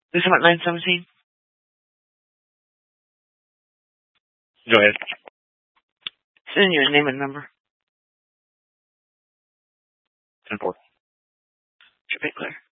This is about 917. Go ahead. Send your name and number. 10-4. Should be clear.